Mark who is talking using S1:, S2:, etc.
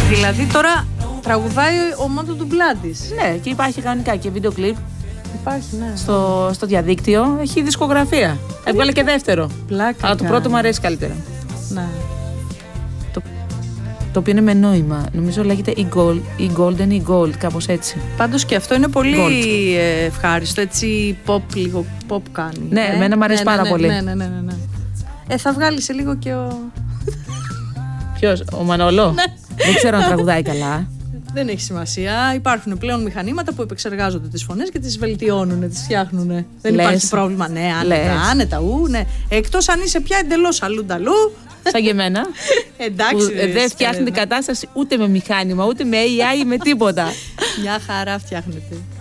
S1: Δηλαδή τώρα τραγουδάει ο μόνο του μπλάντης.
S2: Ναι, και υπάρχει κανονικά και βίντεο κλιπ.
S1: Υπάρχει, ναι.
S2: Στο διαδίκτυο έχει δισκογραφία. Έβγαλε και δεύτερο.
S1: Πλάκα.
S2: Αλλά το πρώτο μου αρέσει καλύτερα.
S1: Ναι.
S2: Το οποίο είναι με νόημα. Νομίζω λέγεται η Golden ή Gold, κάπως έτσι.
S1: Πάντως και αυτό είναι πολύ ευχάριστο. Έτσι pop, λίγο pop κάνει.
S2: Ναι, εμένα μου αρέσει πάρα πολύ.
S1: Ναι. Θα βγάλει σε λίγο και ο.
S2: Ποιος, ο Μανόλο?
S1: Ναι.
S2: Δεν ξέρω αν τραγουδάει καλά.
S1: Δεν έχει σημασία. Υπάρχουν πλέον μηχανήματα που επεξεργάζονται τις φωνές και τις βελτιώνουν, τις φτιάχνουν. Δεν υπάρχει πρόβλημα. Ναι, άνετα, ναι. Εκτός αν είσαι πια εντελώς αλλού-νταλού.
S2: Σαν και εμένα.
S1: Εντάξει.
S2: Δεν φτιάχνει την κατάσταση ούτε με μηχάνημα, ούτε με AI, με τίποτα.
S1: Μια χαρά φτιάχνεται.